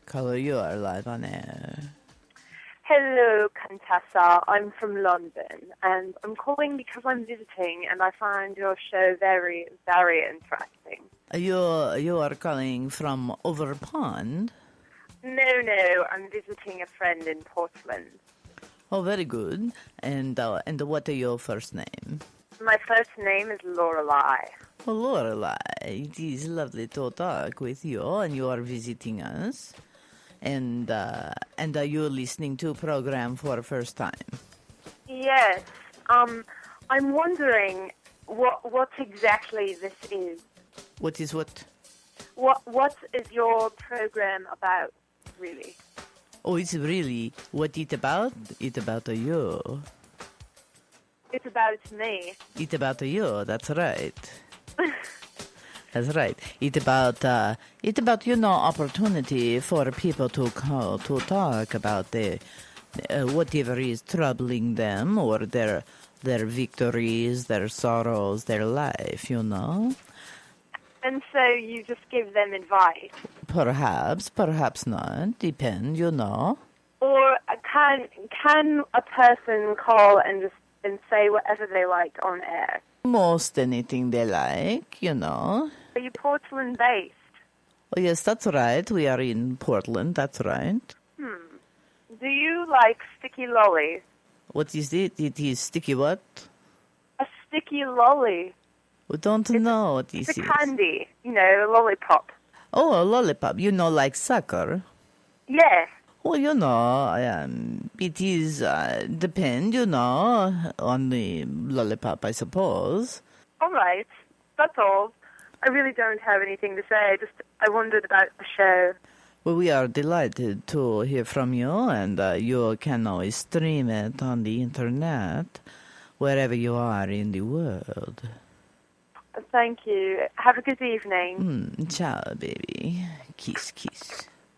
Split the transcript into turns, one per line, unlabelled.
Hello, you are live on air.
Hello, Contessa. I'm from London, and I'm calling because I'm visiting, and I find your show very, very interesting.
You are calling from over pond?
No, I'm visiting a friend in Portland.
Oh, very good. And what are your first name?
My first name is Lorelei.
Oh, Lorelei, it is lovely to talk with you, and you are visiting us. And are you listening to a program for the first time?
Yes. I'm wondering what exactly this is.
What is what?
What is your program about, really?
Oh, it's really what it about? It about you.
It's about me.
It about you. That's right. That's right. It about opportunity for people to call to talk about the whatever is troubling them or their victories, their sorrows, their life.
And so you just give them advice.
Perhaps not. Depend.
Or can a person call and say whatever they like on air?
Most anything they like.
Are you Portland-based?
Oh, yes, that's right. We are in Portland. That's right.
Do you like sticky lollies?
What is it? It is sticky what?
A sticky lolly.
We don't know what this
It's a
is.
candy, a lollipop.
Oh, a lollipop. Like sucker.
Yes.
Well, it is, depend, on the lollipop, I suppose.
All right. That's all. I really don't have anything to say. I wondered about the show.
Well, we are delighted to hear from you, and you can always stream it on the internet, wherever you are in the world.
Thank you. Have a good evening.
Ciao, baby. Kiss, kiss.